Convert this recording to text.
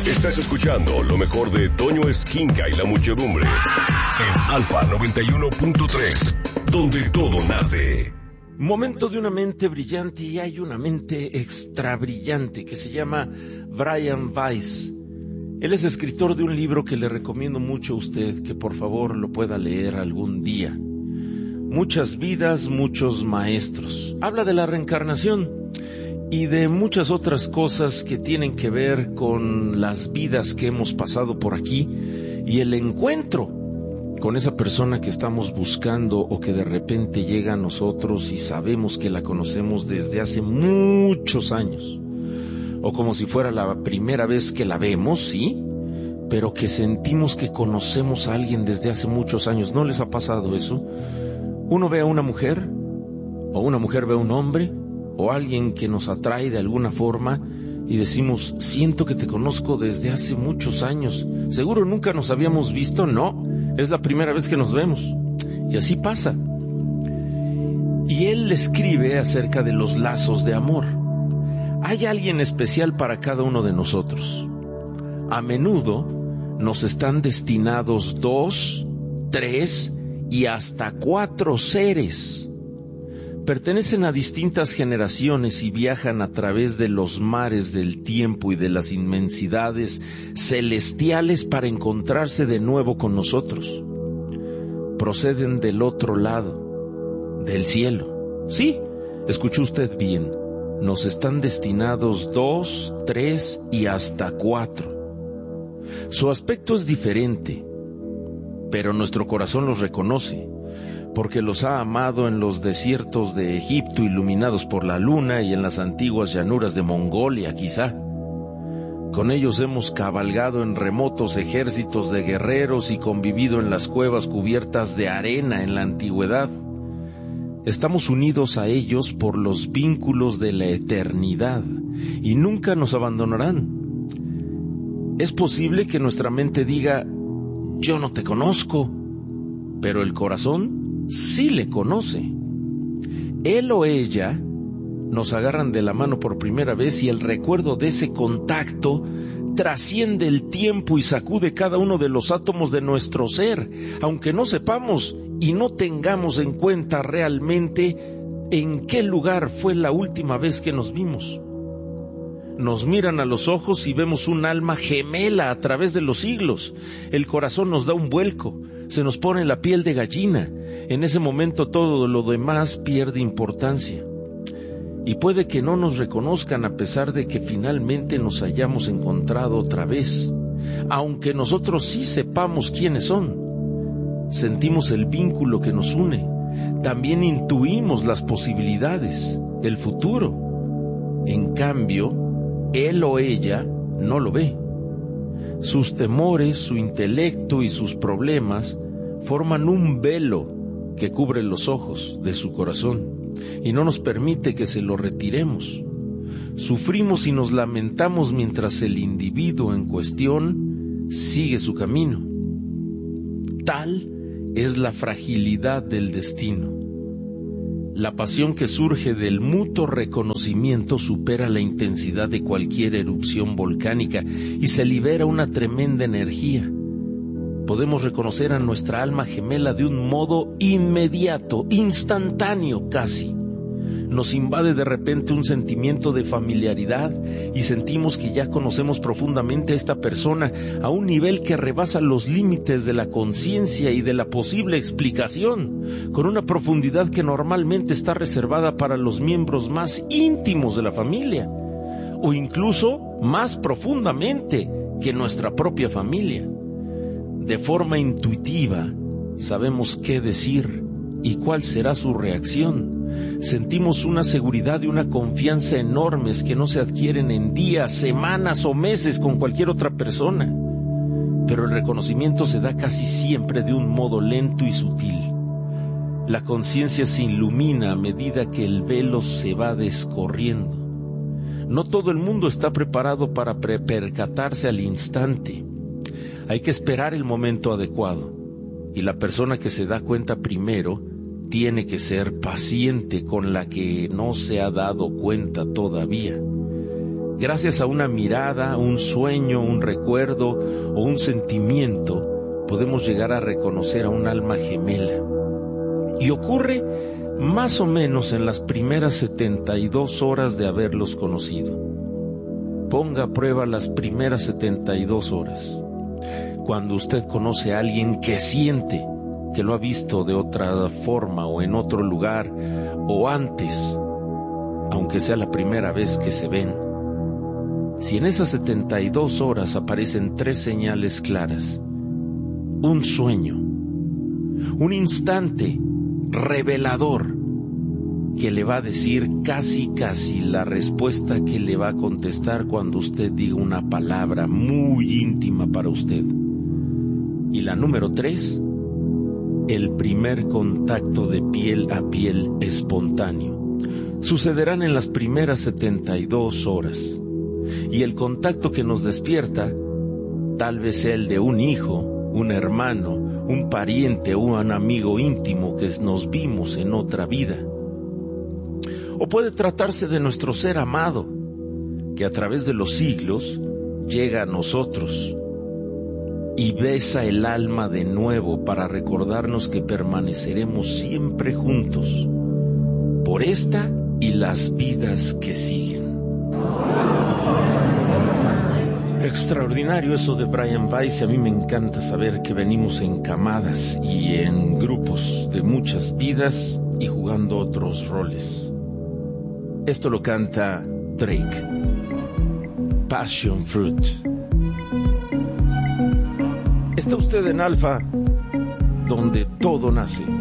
Estás escuchando lo mejor de Toño Esquinca y la muchedumbre en Alfa 91.3, donde todo nace. Momento de una mente brillante, y hay una mente extra brillante que se llama Brian Weiss. Él es escritor de un libro que le recomiendo mucho a usted, que por favor lo pueda leer algún día. Muchas vidas, muchos maestros. Habla de la reencarnación y de muchas otras cosas que tienen que ver con las vidas que hemos pasado por aquí y el encuentro con esa persona que estamos buscando o que de repente llega a nosotros y sabemos que la conocemos desde hace muchos años. O como si fuera la primera vez que la vemos, ¿sí? Pero que sentimos que conocemos a alguien desde hace muchos años. ¿No les ha pasado eso? Uno ve a una mujer, o una mujer ve a un hombre, o alguien que nos atrae de alguna forma, y decimos, siento que te conozco desde hace muchos años. ¿Seguro nunca nos habíamos visto? No, es la primera vez que nos vemos. Y así pasa. Y él escribe acerca de los lazos de amor. Hay alguien especial para cada uno de nosotros. A menudo nos están destinados 2, 3 y hasta 4 seres. Pertenecen a distintas generaciones y viajan a través de los mares del tiempo y de las inmensidades celestiales para encontrarse de nuevo con nosotros. Proceden del otro lado, del cielo. Sí, escuchó usted bien. Nos están destinados 2, 3 y hasta 4. Su aspecto es diferente, pero nuestro corazón los reconoce, porque los ha amado en los desiertos de Egipto iluminados por la luna y en las antiguas llanuras de Mongolia, quizá. Con ellos hemos cabalgado en remotos ejércitos de guerreros y convivido en las cuevas cubiertas de arena en la antigüedad. Estamos unidos a ellos por los vínculos de la eternidad y nunca nos abandonarán. Es posible que nuestra mente diga, yo no te conozco, pero el corazón sí le conoce. Él o ella nos agarran de la mano por primera vez y el recuerdo de ese contacto trasciende el tiempo y sacude cada uno de los átomos de nuestro ser, aunque no sepamos y no tengamos en cuenta realmente en qué lugar fue la última vez que nos vimos. Nos miran a los ojos y vemos un alma gemela a través de los siglos. El corazón nos da un vuelco, se nos pone la piel de gallina. En ese momento todo lo demás pierde importancia. Y puede que no nos reconozcan a pesar de que finalmente nos hayamos encontrado otra vez. Aunque nosotros sí sepamos quiénes son. Sentimos el vínculo que nos une. También intuimos las posibilidades, el futuro. En cambio, él o ella no lo ve. Sus temores, su intelecto y sus problemas forman un velo que cubre los ojos de su corazón y no nos permite que se lo retiremos. Sufrimos y nos lamentamos mientras el individuo en cuestión sigue su camino. Tal es la fragilidad del destino. La pasión que surge del mutuo reconocimiento supera la intensidad de cualquier erupción volcánica y se libera una tremenda energía. Podemos reconocer a nuestra alma gemela de un modo inmediato, instantáneo casi. Nos invade de repente un sentimiento de familiaridad y sentimos que ya conocemos profundamente a esta persona a un nivel que rebasa los límites de la conciencia y de la posible explicación, con una profundidad que normalmente está reservada para los miembros más íntimos de la familia, o incluso más profundamente que nuestra propia familia. De forma intuitiva, sabemos qué decir y cuál será su reacción. Sentimos una seguridad y una confianza enormes que no se adquieren en días, semanas o meses con cualquier otra persona. Pero el reconocimiento se da casi siempre de un modo lento y sutil. La conciencia se ilumina a medida que el velo se va descorriendo. No todo el mundo está preparado para percatarse al instante. Hay que esperar el momento adecuado, y la persona que se da cuenta primero tiene que ser paciente con la que no se ha dado cuenta todavía. Gracias a una mirada, un sueño, un recuerdo o un sentimiento, podemos llegar a reconocer a un alma gemela. Y ocurre más o menos en las primeras 72 horas de haberlos conocido. Ponga a prueba las primeras 72 horas. Cuando usted conoce a alguien que siente que lo ha visto de otra forma o en otro lugar o antes, aunque sea la primera vez que se ven. Si en esas 72 horas aparecen 3 señales claras, un sueño, un instante revelador que le va a decir casi la respuesta que le va a contestar cuando usted diga una palabra muy íntima para usted. Y la número 3, el primer contacto de piel a piel espontáneo. Sucederán en las primeras 72 horas. Y el contacto que nos despierta, tal vez sea el de un hijo, un hermano, un pariente o un amigo íntimo que nos vimos en otra vida. O puede tratarse de nuestro ser amado, que a través de los siglos llega a nosotros y besa el alma de nuevo para recordarnos que permaneceremos siempre juntos por esta y las vidas que siguen. Extraordinario eso de Brian Weiss. A mí me encanta saber que venimos en camadas y en grupos de muchas vidas y jugando otros roles. Esto lo canta Drake, Passion Fruit. Está usted en Alfa, donde todo nace.